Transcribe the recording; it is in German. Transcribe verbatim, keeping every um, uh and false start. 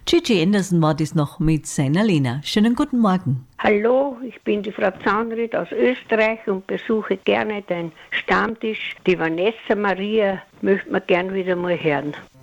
Gigi Anderson war das noch mit seiner Lena. Schönen guten Morgen. Hallo, ich bin die Frau Zahnried aus Österreich und besuche gerne den Stammtisch. Die Vanessa Maria möchte man gern wieder mal hören.